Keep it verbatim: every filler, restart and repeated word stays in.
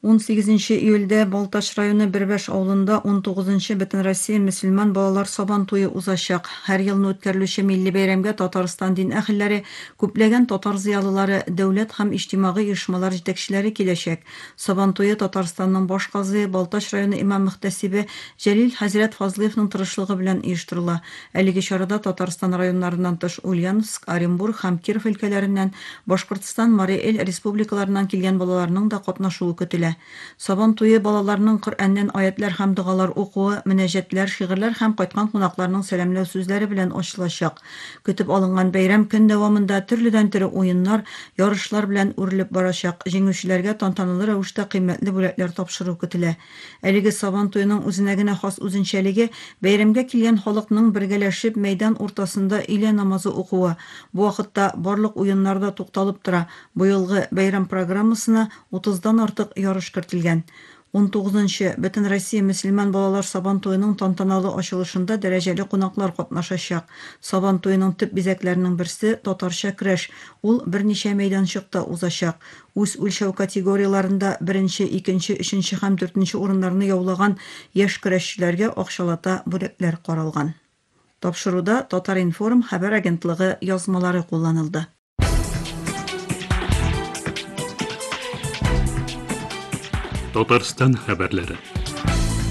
он сигезенче июльдә Балтач районы Бербәш авылында он тугызынчы Бөтен Россия мөселман балалар сабан туе узачак. Һәр елны үткәрелүче милли бәйрәмгә Татарстан дин әһелләре, күпләгән татар зыялылары, дәүләт һәм иҗтимагый оешмалар җитәкчеләре киләчәк. Сабан туе Татарстанның баш казые, Балтач районы имам мөхтәсибе Җәлил хәзрәт Фазлыевның тырышлыгы белән оештырыла. Әлеге чарада Татарстан районнарыннан тыш Ульяновск, Оренбург һәм Киров өлкәләреннән, Башкортстан, Марий Эл республикаларыннан килгән балаларның да катнашуы көтелә. Сабан туе балаларның Коръәннән аятлар һәм дугалар укуы, мөнәҗәтләр, шигырьләр һәм кайткан кунакларның сәламләү сүзләре белән ачылачак. Көтеп алынган бәйрәм көн дәвамында төрледән төрле уеннар, ярышлар белән үрелеп барачак. Җиңүчеләргә тантаналы рәвештә кыйммәтле бүләкләр тапшыру көтелә. Әлеге сабан туеның үзенә генә хас үзенчәлеге бәйрәмгә килгән халыкның бергәләшеп мәйдан уртасында илә намазы укуы. Бу вакытта барлык уеннарда тукталып тора. Быелгы бәйрәм программасына утыздан артык ярыш кертелгән. он тугызынчы Бөтен Россия мөселман балалар сабан туеның тантаналы ачылышында дәрәҗәле кунаклар катнашачак. Сабан туеның төп бизәкләренең берсе татарча көрәш. Ул берничә мәйданчыкта узачак. Үз үлчәү категорияларында беренче, икенче, өченче һәм дүртенче урыннарны яулаган яшь көрәшчеләргә акчалата бүләкләр каралган. Тапшыруда Татар-Информ хәбәр агентлыгы язмалары кулланылды. Татарстан хәбәрләре.